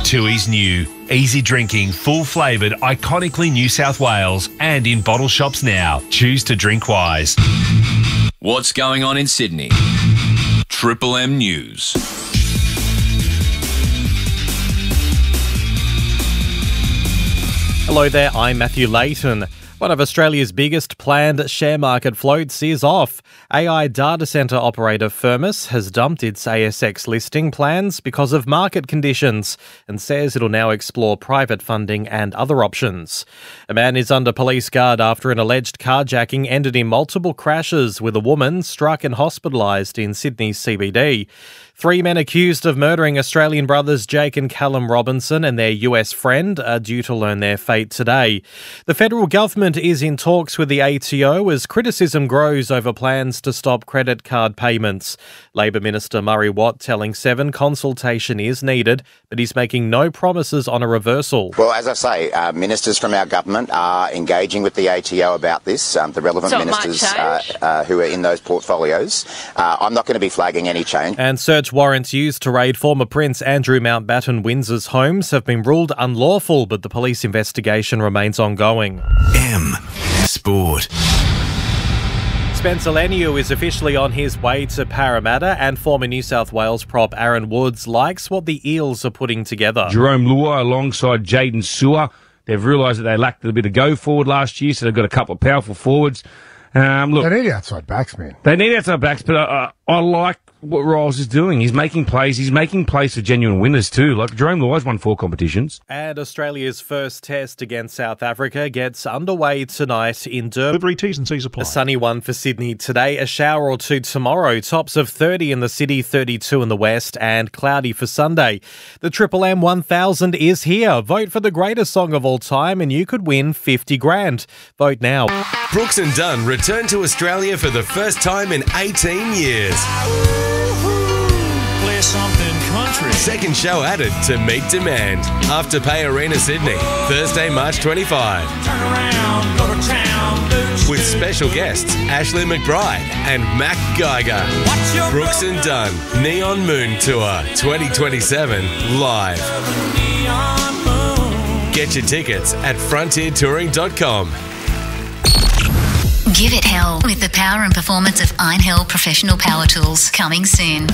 Tooheys New. Easy drinking, full-flavoured, iconically New South Wales and in bottle shops now. Choose to drink wise. What's going on in Sydney? Triple M News. Hello there, I'm Matthew Layton. One of Australia's biggest planned share market floats is off. AI data centre operator Firmus has dumped its ASX listing plans because of market conditions and says it'll now explore private funding and other options. A man is under police guard after an alleged carjacking ended in multiple crashes with a woman struck and hospitalised in Sydney's CBD. 3 men accused of murdering Australian brothers Jake and Callum Robinson and their US friend are due to learn their fate today. The federal government is in talks with the ATO as criticism grows over plans to stop credit card payments. Labor Minister Murray Watt telling Seven consultation is needed, but he's making no promises on a reversal. Well, as I say, ministers from our government are engaging with the ATO about this, the relevant ministers who are in those portfolios. I'm not going to be flagging any change. And search warrants used to raid former Prince Andrew Mountbatten Windsor's homes have been ruled unlawful, but the police investigation remains ongoing. M Sport. Spencer Leniu is officially on his way to Parramatta, and former New South Wales prop Aaron Woods likes what the Eels are putting together. Jerome Lua alongside Jaden Sewer. They've realised that they lacked a bit of go forward last year, so they've got a couple of powerful forwards. Look, they need outside backs, man. They need outside backs, but I like what Riles is doing. He's making plays. He's making plays for genuine winners too. Like Jerome Lua's won 4 competitions. And Australia's first test against South Africa gets underway tonight in Durban. Delivery T's and C's apply. A sunny one for Sydney today, a shower or two tomorrow. Tops of 30 in the city, 32 in the west, and cloudy for Sunday. The Triple M 1000 is here. Vote for the greatest song of all time and you could win 50 grand. Vote now. Brooks and Dunn return to Australia for the first time in 18 years. Play something country. Second show added to meet demand. Afterpay Arena Sydney, Thursday, March 25. Turn around, go to town, With special guests Ashley McBride and Mac Geiger. Brooks and Dunn Neon Moon Tour 2027 live. Get your tickets at frontiertouring.com. Give it hell with the power and performance of Einhell Professional Power Tools. Coming soon.